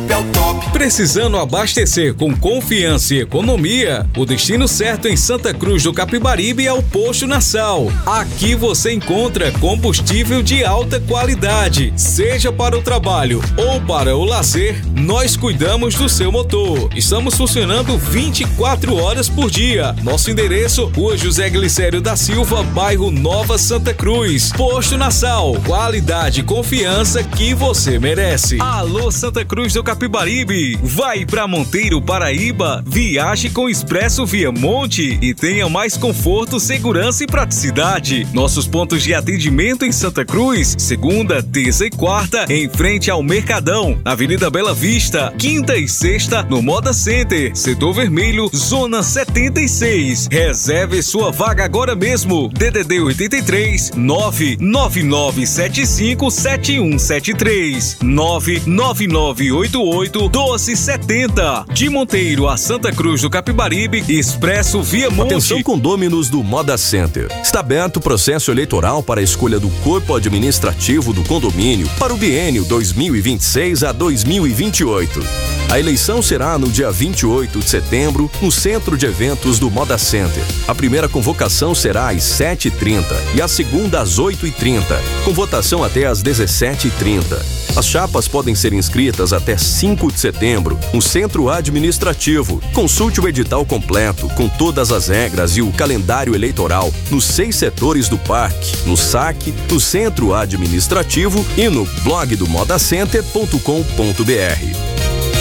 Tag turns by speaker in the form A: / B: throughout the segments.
A: Capibaribe é o top.
B: Precisando abastecer com confiança e economia? O destino certo em Santa Cruz do Capibaribe é o Posto Nassau. Aqui você encontra combustível de alta qualidade. Seja para o trabalho ou para o lazer, nós cuidamos do seu motor. Estamos funcionando 24 horas por dia. Nosso endereço, Rua José Glicério da Silva, bairro Nova Santa Cruz. Posto Nassau, qualidade e confiança que você merece. Alô, Santa Cruz do Capibaribe, vai pra Monteiro, Paraíba, viaje com Expresso Viamonte e tenha mais conforto, segurança e praticidade. Nossos pontos de atendimento em Santa Cruz, segunda, terça e quarta, em frente ao Mercadão, Avenida Bela Vista, quinta e sexta no Moda Center, Setor Vermelho, Zona 76. Reserve sua vaga agora mesmo. DDD 83 99975 7173 99988 1270. De Monteiro a Santa Cruz do Capibaribe, Expresso Viamonte.
C: Atenção, condôminos do Moda Center. Está aberto o processo eleitoral para a escolha do corpo administrativo do condomínio para o biênio 2026 a 2028. A eleição será no dia 28 de setembro, no Centro de Eventos do Moda Center. A primeira convocação será às 7h30 e a segunda às 8h30, com votação até às 17h30. As chapas podem ser inscritas até 5 de setembro no Centro Administrativo. Consulte o edital completo, com todas as regras e o calendário eleitoral nos 6 setores do parque, no SAC, no Centro Administrativo e no blog do modacenter.com.br.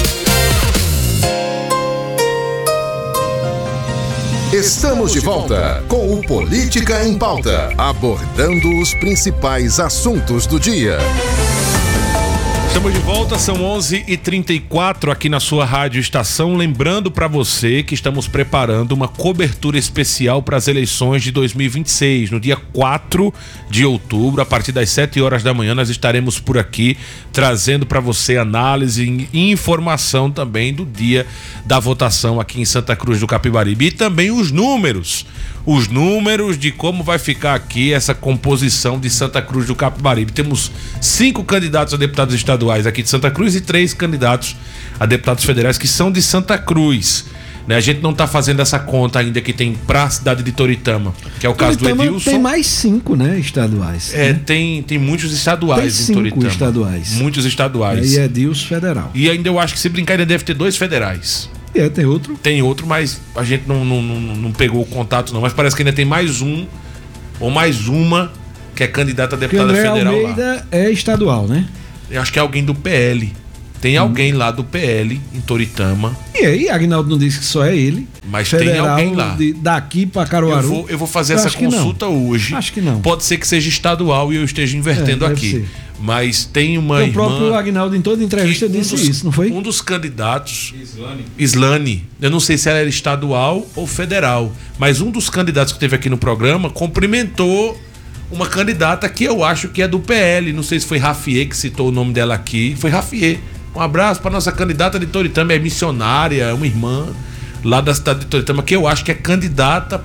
D: Estamos de volta com o Política em Pauta, abordando os principais assuntos do dia.
E: Estamos de volta, são 11h34 aqui na sua rádio estação. Lembrando para você que estamos preparando uma cobertura especial para as eleições de 2026. No dia 4 de outubro, a partir das 7 horas da manhã, nós estaremos por aqui trazendo para você análise e informação também do dia da votação aqui em Santa Cruz do Capibaribe. E também os números de como vai ficar aqui essa composição de Santa Cruz do Capibaribe. Temos 5 candidatos a deputados estaduais aqui de Santa Cruz e 3 candidatos a deputados federais que são de Santa Cruz, né? A gente não está fazendo essa conta ainda que tem para a cidade de Toritama, que é o caso do Edilson.
F: Tem mais 5, né, estaduais.
E: Tem muitos estaduais em Toritama.
F: Tem 5 estaduais.
E: Muitos estaduais.
F: E Edilson federal.
E: E ainda eu acho que, se brincar, ainda deve ter 2 federais.
F: Tem outro?
E: Tem outro, mas a gente não pegou o contato não. Mas parece que ainda tem mais um ou mais uma que é candidata a deputada federal
F: Almeida lá. É estadual, né?
E: Eu acho que é alguém do PL. Tem alguém lá do PL em Toritama.
F: E aí, Agnaldo não disse que só é ele.
E: Mas
F: federal,
E: tem alguém lá.
F: Daqui para Caruaru.
E: Eu vou fazer essa consulta hoje.
F: Acho que não.
E: Pode ser que seja estadual e eu esteja invertendo aqui. Ser. Mas tem uma irmã...
F: O próprio Agnaldo, em toda entrevista, disse isso, não foi?
E: Um dos candidatos... Islane. Eu não sei se ela era estadual ou federal. Mas um dos candidatos que teve aqui no programa cumprimentou uma candidata que eu acho que é do PL. Não sei se foi Rafier que citou o nome dela aqui. Foi Rafier. Um abraço para nossa candidata de Toritama. É missionária, é uma irmã lá da cidade de Toritama, que eu acho que é candidata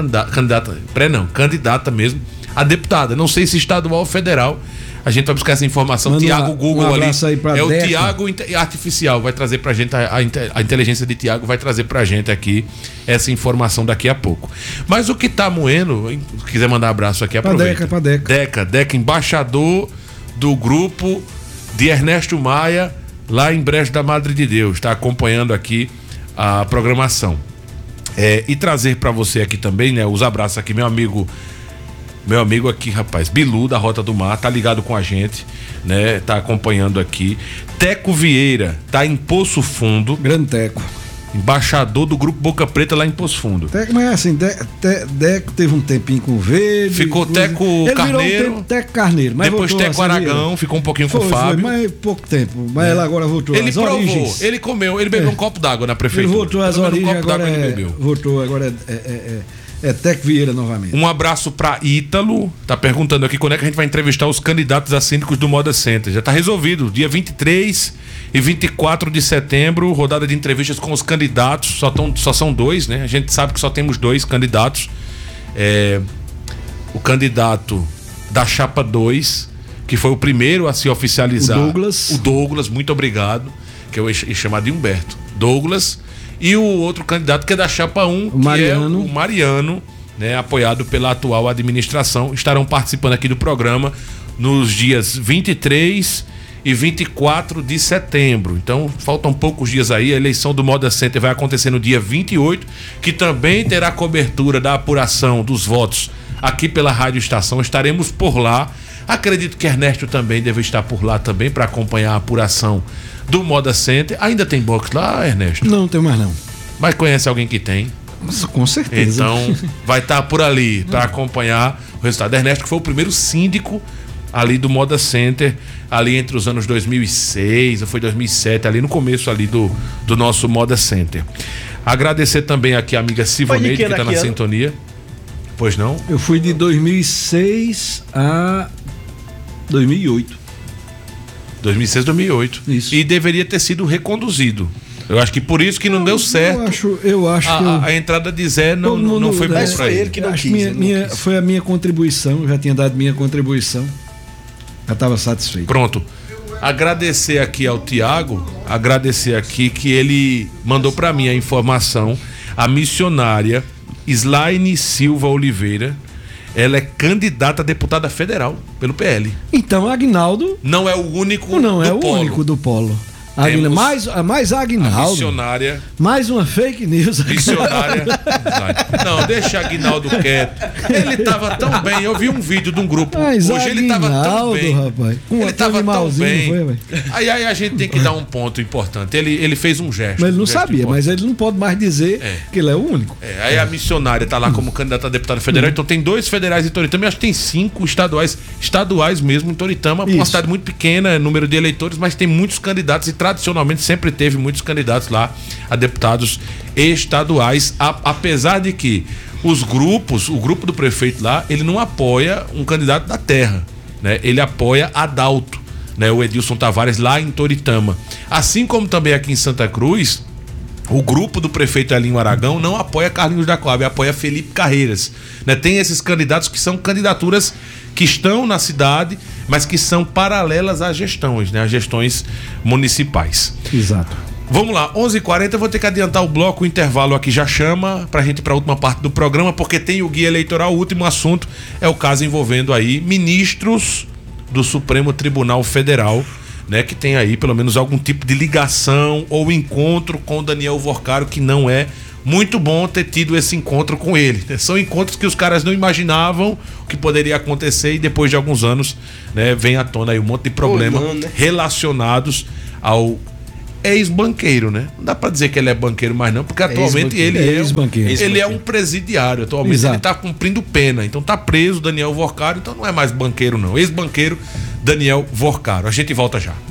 E: mesmo a deputada. Não sei se estadual ou federal. A gente vai buscar essa informação. Tiago Google ali. É o Tiago Artificial. Vai trazer pra gente, a inteligência de Tiago vai trazer pra gente aqui essa informação daqui a pouco. Mas o que tá moendo, se quiser mandar abraço aqui, aproveita.
F: Pra
E: Deca, embaixador do grupo de Ernesto Maia, lá em Brejo da Madre de Deus. Tá acompanhando aqui a programação. E trazer pra você aqui também, né? Os abraços aqui, meu amigo aqui, rapaz, Bilu da Rota do Mar, tá ligado com a gente, né? Tá acompanhando aqui. Teco Vieira, tá em Poço Fundo.
F: Grande Teco.
E: Embaixador do Grupo Boca Preta lá em Poço Fundo.
F: Teco, mas assim, Teco teve um tempinho com o Verde.
E: Ficou Teco Carneiro.
F: Teco Carneiro. Mas
E: depois Teco Aragão, ficou um pouquinho com o Fábio.
F: Mas pouco tempo. Mas ela agora voltou às origens.
E: Ele comeu, ele bebeu um copo d'água na prefeitura.
F: Ele voltou às origens, agora é Teco Vieira novamente.
E: Um abraço pra Ítalo, tá perguntando aqui quando é que a gente vai entrevistar os candidatos a síndicos do Moda Center. Já tá resolvido, dia 23 e 24 de setembro, rodada de entrevistas com os candidatos, só são 2, né? A gente sabe que só temos 2 candidatos. O candidato da Chapa 2, que foi o primeiro a se oficializar.
F: O Douglas,
E: muito obrigado. que eu ia chamar de Humberto. Douglas e o outro candidato que é da chapa 1, que
F: Mariano.
E: é o Mariano, né, apoiado pela atual administração, estarão participando aqui do programa nos dias 23 e 24 de setembro. Então, faltam poucos dias aí. A eleição do Moda Center vai acontecer no dia 28, que também terá cobertura da apuração dos votos aqui pela Rádio Estação. Estaremos por lá. Acredito que Ernesto também deve estar por lá também para acompanhar a apuração do Moda Center. Ainda tem box lá, Ernesto?
F: Não tem mais não.
E: Mas conhece alguém que tem?
F: Com certeza.
E: Então, vai estar por ali para acompanhar o resultado. Ernesto, que foi o primeiro síndico ali do Moda Center, ali entre os anos 2006, ou foi 2007, ali no começo ali do nosso Moda Center. Agradecer também aqui a amiga Sivoneide, que está na sintonia. Pois não?
F: Eu fui de 2006 a 2008.
E: 2006, 2008.
F: Isso.
E: E deveria ter sido reconduzido. Eu acho que por isso que não deu certo.
F: Eu acho que
E: a entrada de Zé não foi boa para ele.
A: Que não
F: acho
A: quis,
F: foi a minha contribuição, eu já tinha dado minha contribuição. Já estava satisfeito.
E: Pronto. Agradecer aqui ao Tiago, agradecer aqui que ele mandou para mim a informação, a missionária Slaine Silva Oliveira, ela é candidata a deputada federal pelo PL.
F: Então, Aguinaldo
E: não é o único
F: não
E: do
F: é o
E: polo.
F: único do polo.
E: Temos
F: Mais
E: a
F: Aguinaldo.
E: Missionária.
F: Mais uma fake news.
E: Missionária. Não, deixa Aguinaldo quieto. Ele tava tão bem. Eu vi um vídeo de um grupo.
F: Mas
E: hoje ele tava tão bem.
F: Rapaz,
E: ele tava tão bem.
F: Foi,
E: aí a gente tem que dar um ponto importante. Ele fez um gesto.
F: Mas ele não
E: gesto
F: sabia,
E: importante.
F: mas ele não pode mais dizer que ele é o único.
E: Aí a missionária tá lá como candidata a deputada federal. Então tem 2 federais em Toritama. Eu acho que tem 5 estaduais mesmo em Toritama. Uma cidade muito pequena, número de eleitores, mas tem muitos candidatos e tradicionalmente sempre teve muitos candidatos lá a deputados estaduais, apesar de que o grupo do prefeito lá, ele não apoia um candidato da terra, né? Ele apoia Adalto, né? O Edilson Tavares lá em Toritama. Assim como também aqui em Santa Cruz, o grupo do prefeito Elinho Aragão não apoia Carlinhos da Coab, apoia Felipe Carreiras, né? Tem esses candidatos que são candidaturas que estão na cidade, mas que são paralelas às gestões, né? Às gestões municipais.
F: Exato.
E: Vamos lá, 11h40, eu vou ter que adiantar o bloco, o intervalo aqui já chama pra gente ir pra última parte do programa, porque tem o guia eleitoral. O último assunto é o caso envolvendo aí ministros do Supremo Tribunal Federal, né, que tem aí pelo menos algum tipo de ligação ou encontro com o Daniel Vorcaro, que não é muito bom ter tido esse encontro com ele, né? São encontros que os caras não imaginavam o que poderia acontecer, e depois de alguns anos, né, vem à tona aí um monte de problemas relacionados ao ex-banqueiro, né? Não dá pra dizer que ele é banqueiro mais não, porque atualmente ele é um presidiário. Atualmente ele tá cumprindo pena, então tá preso Daniel Vorcaro, então não é mais banqueiro não, ex-banqueiro Daniel Vorcaro. A gente volta já.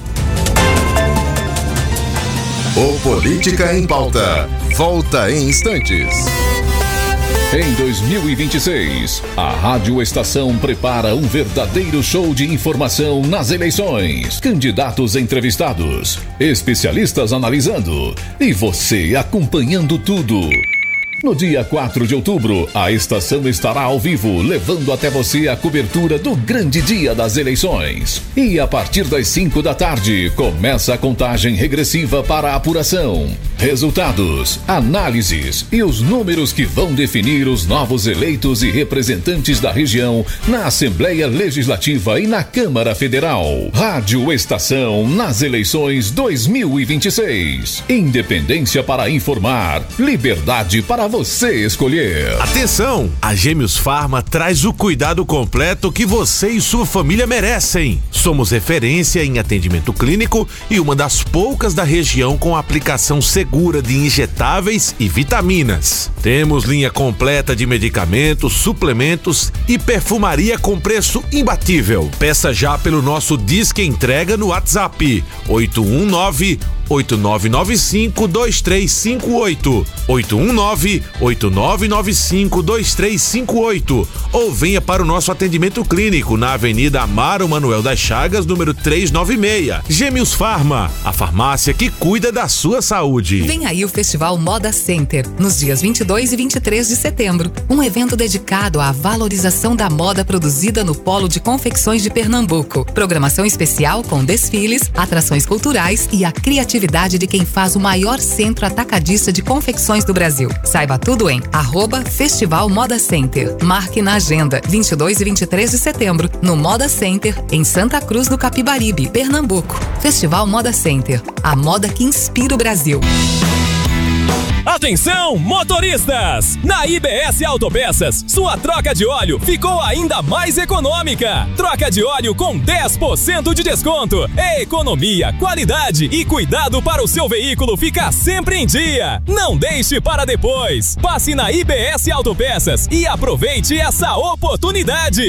D: O Política em Pauta volta em instantes.
G: Em 2026, a Rádio Estação prepara um verdadeiro show de informação nas eleições. Candidatos entrevistados, especialistas analisando e você acompanhando tudo. No dia 4 de outubro, a estação estará ao vivo, levando até você a cobertura do grande dia das eleições. E a partir das 5 da tarde, começa a contagem regressiva para a apuração. Resultados, análises e os números que vão definir os novos eleitos e representantes da região na Assembleia Legislativa e na Câmara Federal. Rádio Estação nas eleições 2026. Independência para informar, liberdade para você escolher.
H: Atenção! A Gêmeos Farma traz o cuidado completo que você e sua família merecem. Somos referência em atendimento clínico e uma das poucas da região com aplicação segura de injetáveis e vitaminas. Temos linha completa de medicamentos, suplementos e perfumaria com preço imbatível. Peça já pelo nosso Disque Entrega no WhatsApp 819-8995-2358 819-8995-2358 ou venha para o nosso atendimento clínico na Avenida Amaro Manuel das Chagas, número 396. Gêmeos Farma, a farmácia que cuida da sua saúde.
I: Vem aí o Festival Moda Center, nos dias 22 e 23 de setembro. Um evento dedicado à valorização da moda produzida no Polo de Confecções de Pernambuco. Programação especial com desfiles, atrações culturais e a criatividade exclusividade de quem faz o maior centro atacadista de confecções do Brasil. Saiba tudo em @Festival Moda Center. Marque na agenda 22 e 23 de setembro no Moda Center, em Santa Cruz do Capibaribe, Pernambuco. Festival Moda Center, a moda que inspira o Brasil.
A: Atenção, motoristas! Na IBS Autopeças, sua troca de óleo ficou ainda mais econômica. Troca de óleo com 10% de desconto. É economia, qualidade e cuidado para o seu veículo ficar sempre em dia. Não deixe para depois. Passe na IBS Autopeças e aproveite essa oportunidade.